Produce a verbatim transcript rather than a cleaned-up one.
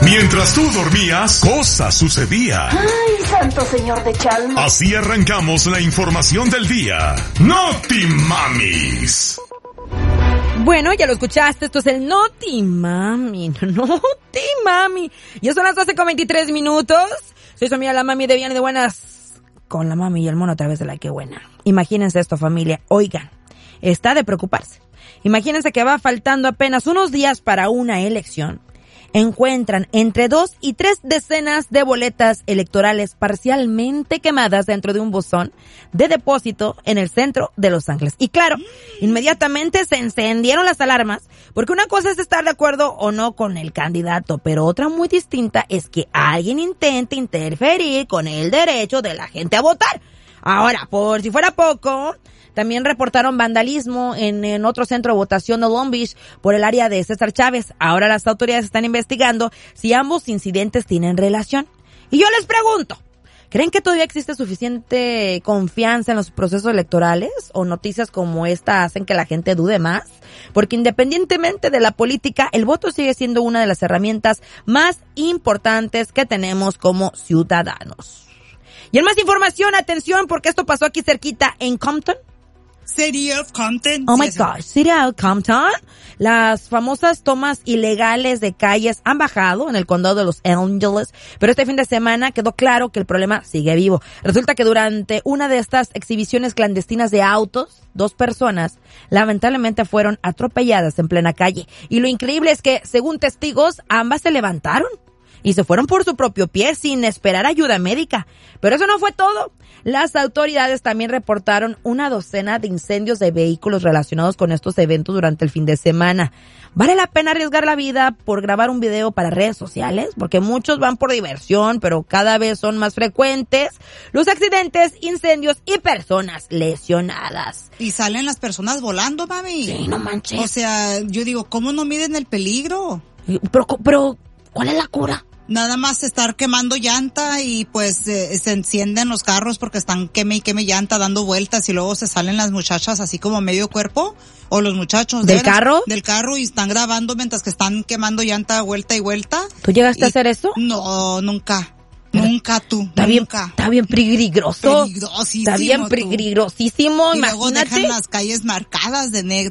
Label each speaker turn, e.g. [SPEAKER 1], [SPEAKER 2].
[SPEAKER 1] Mientras tú dormías, cosas sucedían.
[SPEAKER 2] ¡Ay, santo señor de Chalma!
[SPEAKER 1] Así arrancamos la información del día. ¡Noti Mamis!
[SPEAKER 3] Bueno, ya lo escuchaste, esto es el Noti Mami, Noti Mami. Ya son las doce con veintitrés minutos. Soy su amiga la Mami de Bien y de Buenas, con la Mami y el mono a través de la Que Buena. Imagínense esto, familia, oigan, está de preocuparse. Imagínense que va faltando apenas unos días para una elección. Encuentran entre dos y tres decenas de boletas electorales parcialmente quemadas dentro de un buzón de depósito en el centro de Los Ángeles. Y claro, inmediatamente se encendieron las alarmas, porque una cosa es estar de acuerdo o no con el candidato, pero otra muy distinta es que alguien intente interferir con el derecho de la gente a votar. Ahora, por si fuera poco, también reportaron vandalismo en, en otro centro de votación de Long Beach por el área de César Chávez. Ahora las autoridades están investigando si ambos incidentes tienen relación. Y yo les pregunto, ¿creen que todavía existe suficiente confianza en los procesos electorales o noticias como esta hacen que la gente dude más? Porque independientemente de la política, el voto sigue siendo una de las herramientas más importantes que tenemos como ciudadanos. Y en más información, atención, porque esto pasó aquí cerquita en Compton.
[SPEAKER 4] City of Compton.
[SPEAKER 3] Oh my gosh, City of Compton. Las famosas tomas ilegales de calles han bajado en el condado de Los Ángeles, pero este fin de semana quedó claro que el problema sigue vivo. Resulta que durante una de estas exhibiciones clandestinas de autos, dos personas lamentablemente fueron atropelladas en plena calle. Y lo increíble es que, según testigos, ambas se levantaron y se fueron por su propio pie sin esperar ayuda médica. Pero eso no fue todo. Las autoridades también reportaron una docena de incendios de vehículos relacionados con estos eventos durante el fin de semana. ¿Vale la pena arriesgar la vida por grabar un video para redes sociales? Porque muchos van por diversión, pero cada vez son más frecuentes los accidentes, incendios y personas lesionadas.
[SPEAKER 4] Y salen las personas volando, mami.
[SPEAKER 3] Sí, no manches.
[SPEAKER 4] O sea, yo digo, ¿cómo no miden el peligro?
[SPEAKER 3] Pero, pero ¿cuál es la cura?
[SPEAKER 4] Nada más estar quemando llanta y pues eh, se encienden los carros porque están queme y queme llanta dando vueltas y luego se salen las muchachas así como medio cuerpo o los muchachos
[SPEAKER 3] del carro
[SPEAKER 4] del carro y están grabando mientras que están quemando llanta vuelta y vuelta.
[SPEAKER 3] ¿Tú llegaste
[SPEAKER 4] y,
[SPEAKER 3] a hacer eso?
[SPEAKER 4] No, nunca. Nunca tú,
[SPEAKER 3] está
[SPEAKER 4] nunca.
[SPEAKER 3] Bien, está bien peligroso.
[SPEAKER 4] Peligrosísimo.
[SPEAKER 3] Está bien peligrosísimo,
[SPEAKER 4] y
[SPEAKER 3] imagínate.
[SPEAKER 4] luego dejan las calles marcadas de negro.